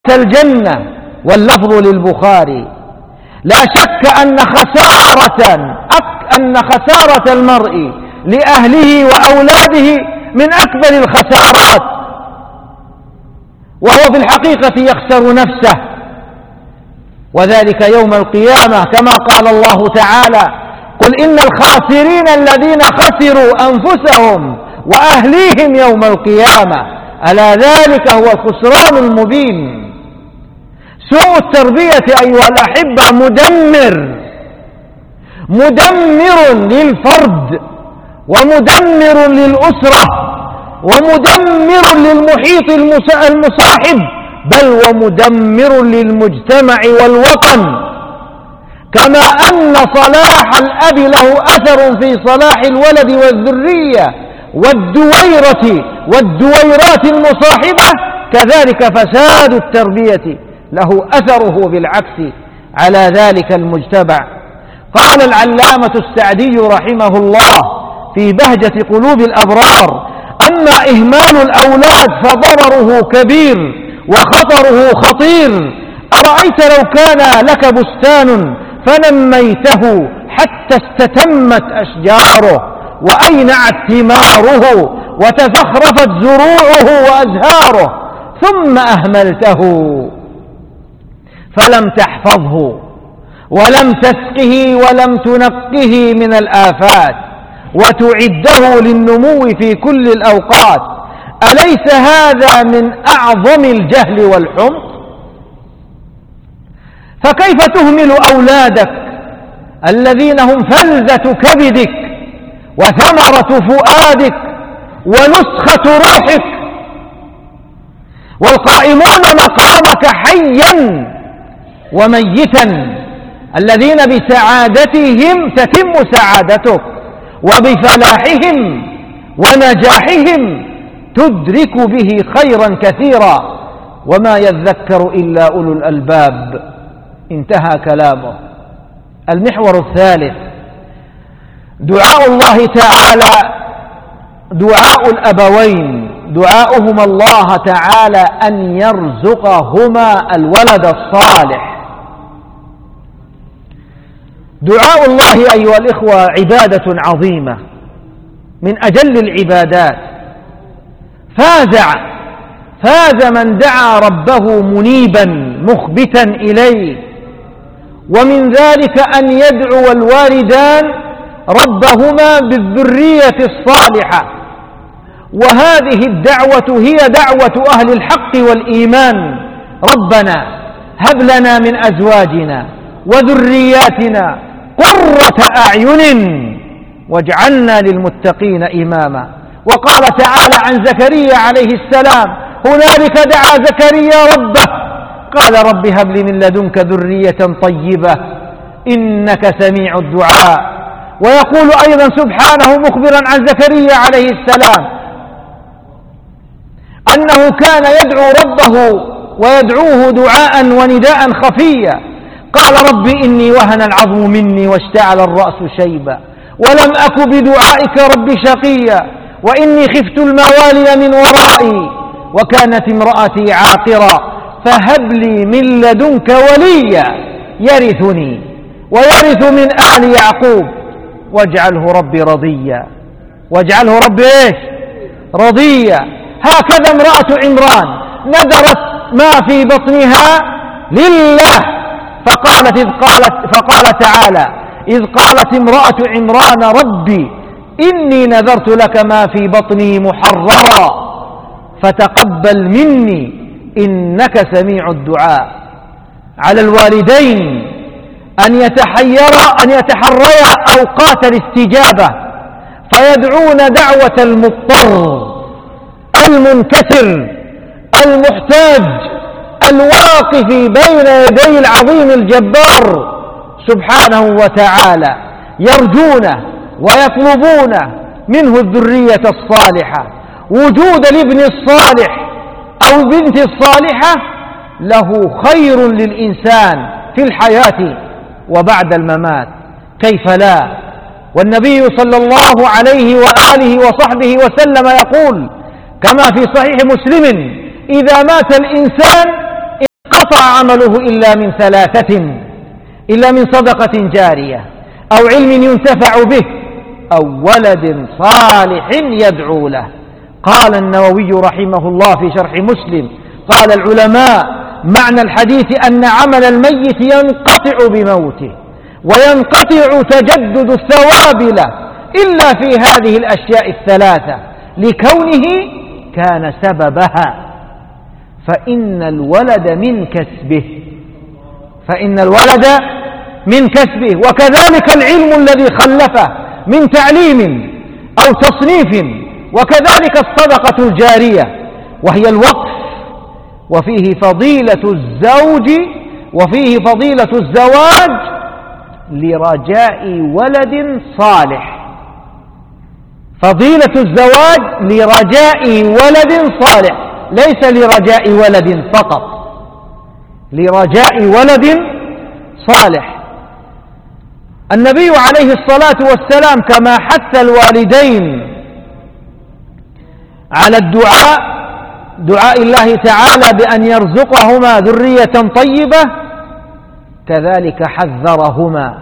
الجنة، واللفظ للبخاري. لا شك أن خسارة المرء لأهله وأولاده من أكبر الخسارات، وهو في الحقيقة يخسر نفسه، وذلك يوم القيامة كما قال الله تعالى: قل إن الخاسرين الذين خسروا أنفسهم وأهليهم يوم القيامة ألا ذلك هو الخسران المبين. سوء التربية أيها الأحبة مدمر للفرد، ومدمر للأسرة، ومدمر للمحيط المصاحب، بل ومدمر للمجتمع والوطن. كما أن صلاح الأب له أثر في صلاح الولد والذرية والدويرات المصاحبة، كذلك فساد التربية له أثره بالعكس على ذلك المجتمع. قال العلامة السعدي رحمه الله في بهجة قلوب الأبرار: أما إهمال الأولاد فضرره كبير وخطره خطير. أرأيت لو كان لك بستان فنميته حتى استتمت أشجاره وأينعت ثماره وتزخرفت زروعه وأزهاره، ثم أهملته فلم تحفظه ولم تسقه ولم تنقه من الآفات وتعده للنمو في كل الأوقات، أليس هذا من أعظم الجهل والحمق؟ فكيف تهمل أولادك الذين هم فلذة كبدك وثمرة فؤادك ونسخة روحك، والقائمون مقامك حيا وميتا، الذين بسعادتهم تتم سعادتك، وبفلاحهم ونجاحهم تدرك به خيرا كثيرا، وما يذكر إلا أولو الألباب. انتهى كلامه. المحور الثالث: دعاء الله تعالى، دعاء الأبوين، دعاؤهما الله تعالى أن يرزقهما الولد الصالح. دعاء الله أيها الإخوة عبادة عظيمة من أجل العبادات. فاز من دعا ربه منيبا مخبتا إليه، ومن ذلك أن يدعو الوالدان ربهما بالذرية الصالحة، وهذه الدعوة هي دعوة أهل الحق والإيمان: ربنا هب لنا من أزواجنا وذرياتنا قرة أعين واجعلنا للمتقين إماما. وقال تعالى عن زكريا عليه السلام: هنالك دعا زكريا ربه قال رب هب لي من لدنك ذرية طيبة إنك سميع الدعاء. ويقول أيضا سبحانه مخبرا عن زكريا عليه السلام أنه كان يدعو ربه ويدعوه دعاء ونداء خفيا: قال رب إني وهن العظم مني واشتعل الرأس شيبا ولم أك بدعائك رب شقيا وإني خفت الموالي من ورائي وكانت امرأتي عاقرا فهب لي من لدنك وليا يرثني ويرث من آل يعقوب واجعله ربي رضيا. واجعله ربي إيش؟ رضيا. هكذا امرأة عمران نذرت ما في بطنها لله، فقال تعالى: إذ قالت امرأة عمران ربي إني نذرت لك ما في بطني محررا فتقبل مني إنك سميع الدعاء. على الوالدين أن يتحريا أوقات الاستجابة فيدعون دعوة المضطر المنكسر المحتاج الواقف بين يدي العظيم الجبار سبحانه وتعالى، يرجونه ويطلبون منه الذرية الصالحة. وجود الابن الصالح أو البنت الصالحة له خير للإنسان في الحياة وبعد الممات، كيف لا؟ والنبي صلى الله عليه وآله وصحبه وسلم يقول كما في صحيح مسلم: إذا مات الإنسان انقطع عمله إلا من ثلاثة: إلا من صدقة جارية، أو علم ينتفع به، أو ولد صالح يدعو له. قال النووي رحمه الله في شرح مسلم: قال العلماء: معنى الحديث أن عمل الميت ينقطع بموته، وينقطع تجدد الثواب له إلا في هذه الأشياء الثلاثة لكونه كان سببها. فإن الولد من كسبه، وكذلك العلم الذي خلفه من تعليم أو تصنيف، وكذلك الصدقة الجارية وهي الوقف. وفيه فضيلة الزوج وفيه فضيلة الزواج لرجاء ولد صالح. فضيلة الزواج لرجاء ولد صالح، ليس لرجاء ولد فقط، لرجاء ولد صالح. النبي عليه الصلاة والسلام كما حث الوالدين على دعاء الله تعالى بأن يرزقهما ذرية طيبة، كذلك حثهما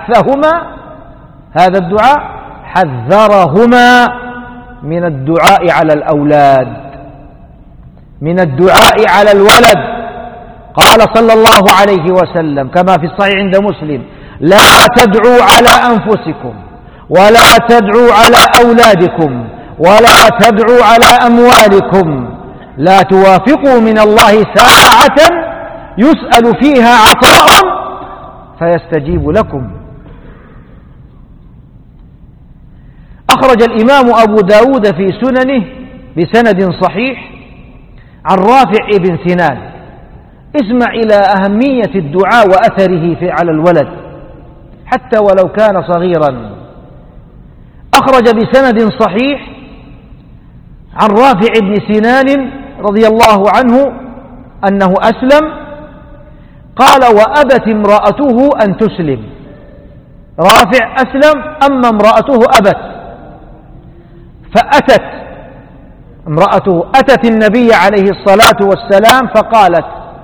هذا الدعاء، حذرهما من الدعاء على الأولاد، من الدعاء على الولد. قال صلى الله عليه وسلم كما في الصحيح عند مسلم: لا تدعوا على أنفسكم، ولا تدعوا على أولادكم، ولا تدعوا على أموالكم، لا توافقوا من الله ساعة يسأل فيها عطاء فيستجيب لكم. أخرج الإمام أبو داود في سننه بسند صحيح عن رافع بن سنان. اسمع إلى أهمية الدعاء وأثره على الولد حتى ولو كان صغيرا. أخرج بسند صحيح عن رافع بن سنان رضي الله عنه أنه أسلم. قال: وأبت امرأته أن تسلم. رافع أسلم، أما امرأته أبت، فأتت امرأته النبي عليه الصلاة والسلام فقالت: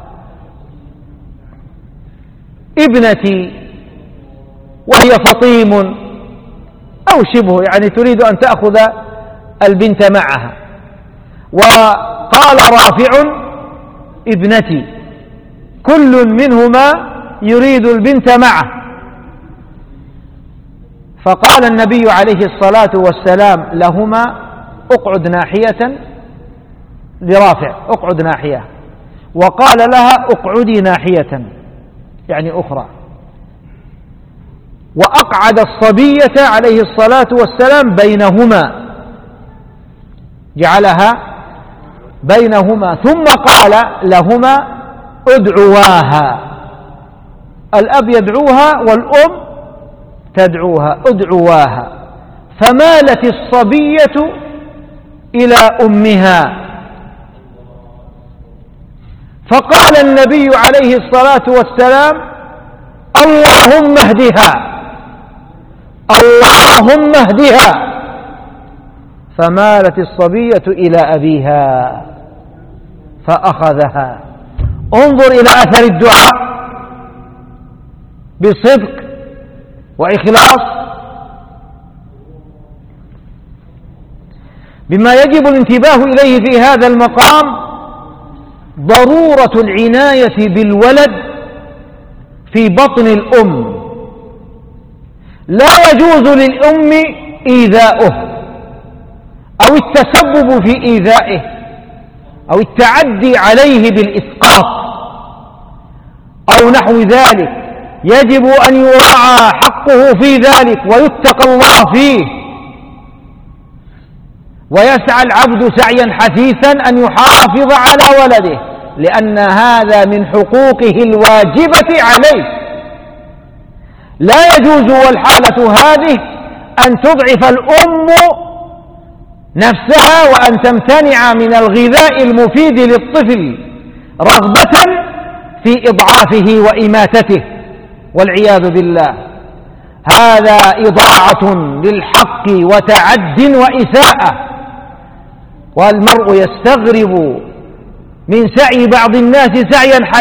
ابنتي، وهي فطيم أو شبه، يعني تريد أن تأخذ البنت معها. وقال رافع: ابنتي، كل منهما يريد البنت معه. فقال النبي عليه الصلاة والسلام لهما: اقعد ناحية، لرافع اقعد ناحية، وقال لها: اقعدي ناحية، يعني أخرى. وأقعد الصبية عليه الصلاة والسلام بينهما، جعلها بينهما، ثم قال لهما: ادعواها. الأب يدعوها والأم تدعوها، ادعواها. فمالت الصبية إلى أمها. فقال النبي عليه الصلاة والسلام: اللهم اهدها، اللهم اهدها. فمالت الصبية إلى أبيها فأخذها. انظر إلى أثر الدعاء بصدق وإخلاص. بما يجب الانتباه إليه في هذا المقام ضرورة العناية بالولد في بطن الأم. لا يجوز للأم إيذاؤه أو التسبب في إيذائه أو التعدي عليه بالإسقاط أو نحو ذلك. يجب أن يراعى حقه في ذلك ويتقى الله فيه، ويسعى العبد سعيا حثيثا أن يحافظ على ولده، لأن هذا من حقوقه الواجبة عليه. لا يجوز والحالة هذه أن تضعف الأم نفسها وأن تمتنع من الغذاء المفيد للطفل رغبة في إضعافه وإماتته والعياذ بالله. هذا إضاعة للحق وتعد وإساءة، والمرء يستغرب من سعي بعض الناس سعيا